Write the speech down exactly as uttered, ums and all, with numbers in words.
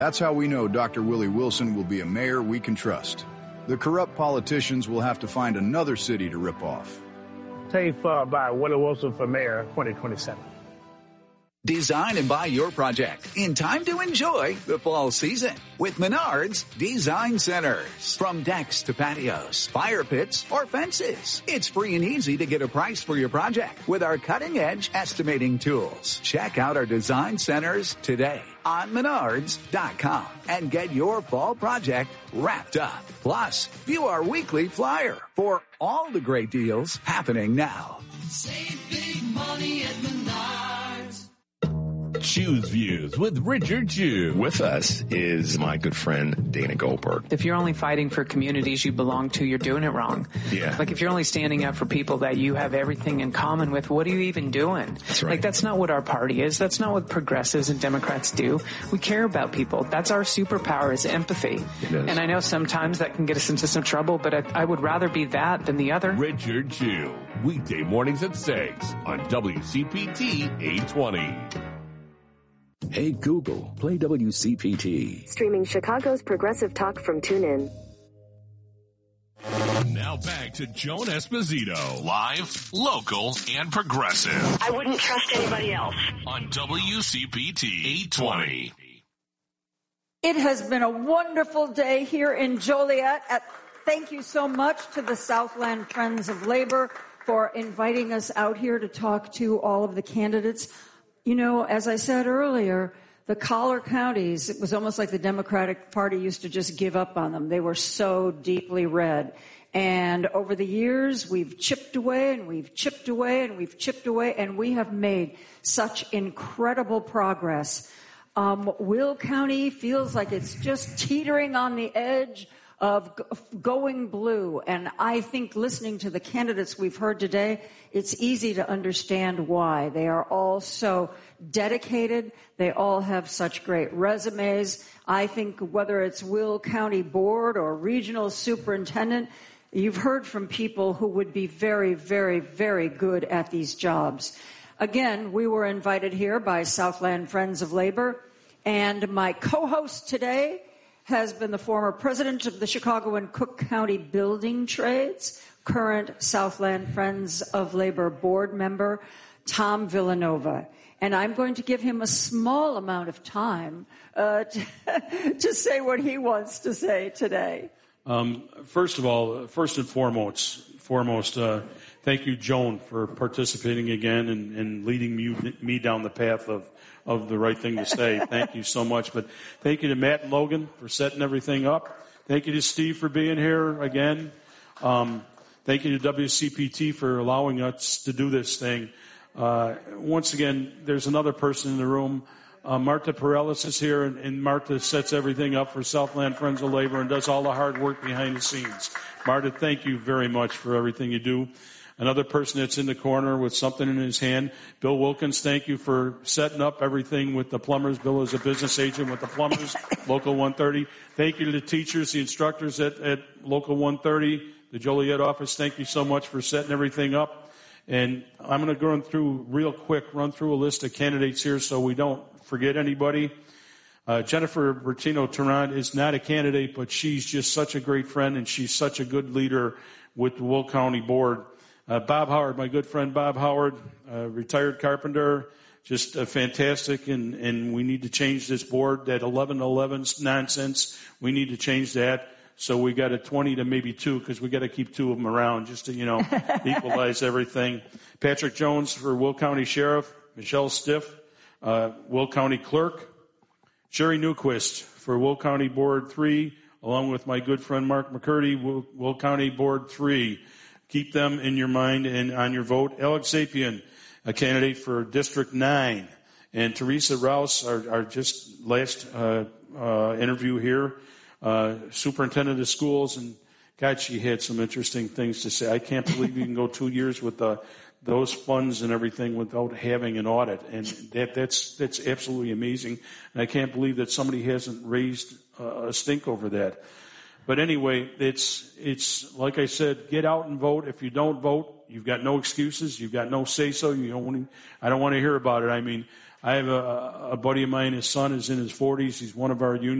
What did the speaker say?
That's how we know Doctor Willie Wilson will be a mayor we can trust. The corrupt politicians will have to find another city to rip off. Safe uh, by Willie Wilson for mayor twenty twenty-seven. Design and buy your project in time to enjoy the fall season with Menards Design Centers. From decks to patios, fire pits, or fences, it's free and easy to get a price for your project with our cutting-edge estimating tools. Check out our design centers today on menards dot com and get your fall project wrapped up. Plus, view our weekly flyer for all the great deals happening now. Save big money at Menards. Choose Views with Richard Chew. With us is my good friend Dana Goldberg. If you're only fighting for communities you belong to, you're doing it wrong. Yeah. Like if you're only standing up for people that you have everything in common with, what are you even doing? That's right. Like that's not what our party is. That's not what progressives and Democrats do. We care about people. That's our superpower is empathy. It is. And I know sometimes that can get us into some trouble, but I, I would rather be that than the other. Richard Chew. Weekday mornings at six on W C P T eight twenty. Hey Google, play W C P T. Streaming Chicago's progressive talk from TuneIn. Now back to Joan Esposito. Live, local, and progressive. I wouldn't trust anybody else. On W C P T eight twenty. It has been a wonderful day here in Joliet. At, thank you so much to the Southland Friends of Labor for inviting us out here to talk to all of the candidates. You know, as I said earlier, the collar counties, it was almost like the Democratic Party used to just give up on them. They were so deeply red. And over the years, we've chipped away and we've chipped away and we've chipped away, and we have made such incredible progress. Um, Will County feels like it's just teetering on the edge of going blue. And I think listening to the candidates we've heard today, it's easy to understand why. They are all so dedicated. They all have such great resumes. I think whether it's Will County Board or Regional Superintendent, you've heard from people who would be very, very, very good at these jobs. Again, we were invited here by Southland Friends of Labor, and my co-host today has been the former president of the Chicago and Cook County Building Trades, current Southland Friends of Labor board member, Tom Villanova. And I'm going to give him a small amount of time uh, to, to say what he wants to say today. Um, first of all, first and foremost, foremost, uh, thank you, Joan, for participating again and, and leading me, me down the path of, of the right thing to say. Thank you so much. But thank you to Matt and Logan for setting everything up. Thank you to Steve for being here again. Um, thank you to W C P T for allowing us to do this thing. Uh, once again, there's another person in the room. Uh, Marta Perellis is here, and, and Marta sets everything up for Southland Friends of Labor and does all the hard work behind the scenes. Marta, thank you very much for everything you do. Another person that's in the corner with something in his hand, Bill Wilkins, thank you for setting up everything with the plumbers. Bill is a business agent with the plumbers, Local one thirty. Thank you to the teachers, the instructors at, at Local one thirty, the Joliet office. Thank you so much for setting everything up. And I'm going to run through real quick, run through a list of candidates here so we don't forget anybody. Uh, Jennifer Bertino-Tarrant is not a candidate, but she's just such a great friend, and she's such a good leader with the Will County Board. Uh, Bob Howard, my good friend Bob Howard, uh, retired carpenter, just uh, fantastic, and, and we need to change this board. That eleven to eleven nonsense, we need to change that. So we got a twenty to maybe two, because we got to keep two of them around just to, you know, equalize everything. Patrick Jones for Will County Sheriff, Michelle Stiff, uh, Will County Clerk, Sherry Newquist for Will County Board three, along with my good friend Mark McCurdy, Will, Will County Board three. Keep them in your mind and on your vote. Alex Sapien, a candidate for District nine. And Teresa Rouse, our, our just last uh, uh, interview here, uh, superintendent of schools. And, God, she had some interesting things to say. I can't believe you can go two years with the, those funds and everything without having an audit. And that, that's, that's absolutely amazing. And I can't believe that somebody hasn't raised uh, a stink over that. But anyway, it's, it's, like I said, get out and vote. If you don't vote, you've got no excuses. You've got no say-so. You don't want to, I don't want to hear about it. I mean, I have a, a buddy of mine. His son is in his forties. He's one of our union